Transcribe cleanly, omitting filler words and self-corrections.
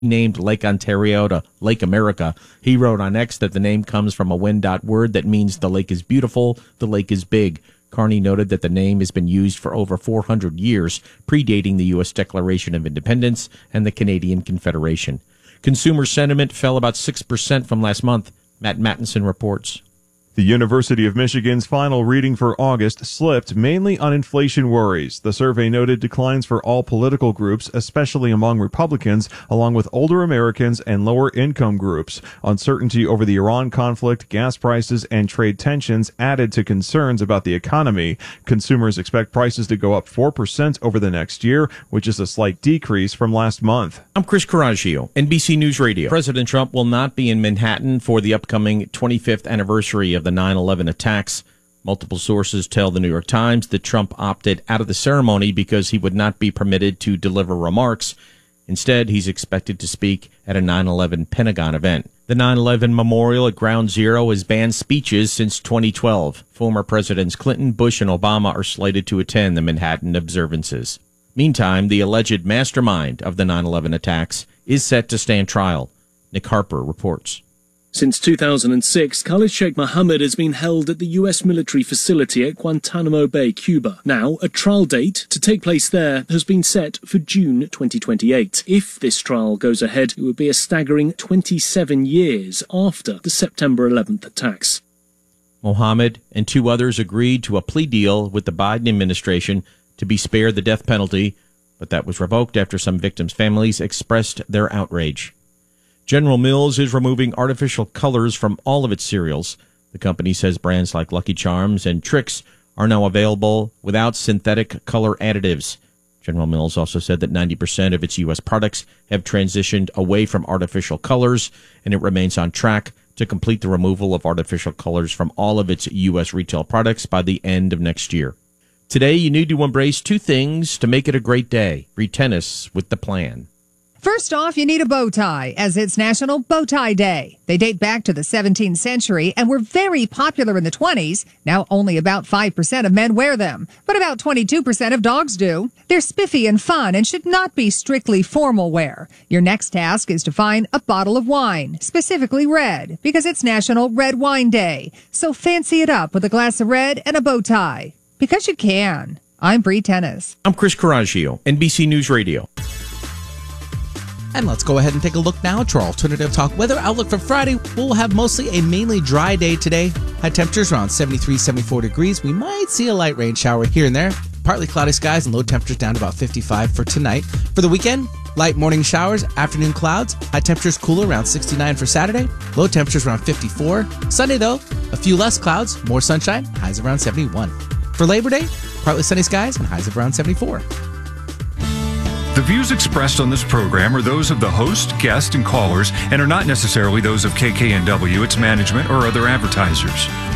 named Lake Ontario to Lake America. He wrote on X that the name comes from a Wendat word that means the lake is beautiful, the lake is big. Carney noted that the name has been used for over 400 years, predating the U.S. Declaration of Independence and the Canadian Confederation. Consumer sentiment fell about 6% from last month. Matt Mattinson reports. The University of Michigan's final reading for August slipped mainly on inflation worries. The survey noted declines for all political groups, especially among Republicans, along with older Americans and lower income groups. Uncertainty over the Iran conflict, gas prices, and trade tensions added to concerns about the economy. Consumers expect prices to go up 4% over the next year, which is a slight decrease from last month. I'm Chris Coraggio, NBC News Radio. President Trump will not be in Manhattan for the upcoming 25th anniversary of the 9/11 attacks. Multiple sources tell the New York Times that Trump opted out of the ceremony because he would not be permitted to deliver remarks. Instead, he's expected to speak at a 9/11 Pentagon event. The 9/11 Memorial at Ground Zero has banned speeches since 2012. Former Presidents Clinton, Bush, and Obama are slated to attend the Manhattan observances. Meantime, the alleged mastermind of the 9/11 attacks is set to stand trial. Nick Harper reports. Since 2006, Khalid Sheikh Mohammed has been held at the U.S. military facility at Guantanamo Bay, Cuba. Now, a trial date to take place there has been set for June 2028. If this trial goes ahead, it would be a staggering 27 years after the September 11th attacks. Mohammed and two others agreed to a plea deal with the Biden administration to be spared the death penalty, but that was revoked after some victims' families expressed their outrage. General Mills is removing artificial colors from all of its cereals. The company says brands like Lucky Charms and Trix are now available without synthetic color additives. General Mills also said that 90% of its U.S. products have transitioned away from artificial colors, and it remains on track to complete the removal of artificial colors from all of its U.S. retail products by the end of next year. Today, you need to embrace two things to make it a great day. Read tennis with The Plan. First off, you need a bow tie, as it's National Bow Tie Day. They date back to the 17th century and were very popular in the 20s. Now only about 5% of men wear them, but about 22% of dogs do. They're spiffy and fun and should not be strictly formal wear. Your next task is to find a bottle of wine, specifically red, because it's National Red Wine Day. So fancy it up with a glass of red and a bow tie, because you can. I'm Bree Tennis. I'm Chris Coraggio, NBC News Radio. And let's go ahead and take a look now at our alternative talk weather outlook for Friday. We'll have mostly a mainly dry day today. High temperatures around 73, 74 degrees. We might see a light rain shower here and there. Partly cloudy skies and low temperatures down to about 55 for tonight. For the weekend, light morning showers, afternoon clouds. High temperatures cooler around 69 for Saturday. Low temperatures around 54. Sunday, though, a few less clouds, more sunshine, highs around 71. For Labor Day, partly sunny skies and highs of around 74. The views expressed on this program are those of the host, guest, and callers and are not necessarily those of KKNW, its management, or other advertisers.